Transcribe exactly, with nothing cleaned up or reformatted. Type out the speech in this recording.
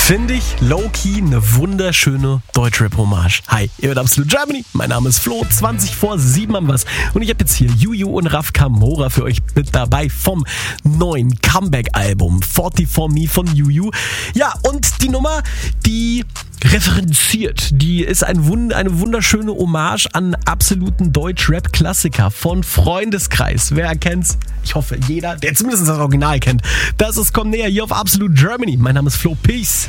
Finde ich low-key eine wunderschöne Deutschrap-Hommage. Hi, ihr hört Absolute Germany. Mein Name ist Flo, zwanzig vor sieben am was. Und ich habe jetzt hier Juju und Raf Kamora für euch mit dabei vom neuen Comeback-Album forty-four Me von Juju. Ja, und die Nummer, die referenziert, die ist ein Wund- eine wunderschöne Hommage an absoluten Deutsch-Rap-Klassiker von Freundeskreis. Wer kennt's? Ich hoffe, jeder, der zumindest das Original kennt. Das ist Komm näher hier auf Absolute Germany. Mein Name ist Flo, Peace.